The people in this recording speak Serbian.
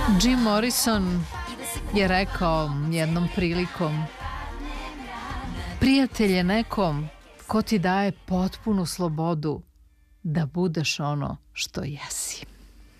Jim Morrison je rekao jednom prilikom: prijatelj je nekom ko ti daje potpunu slobodu da budeš ono što jesi.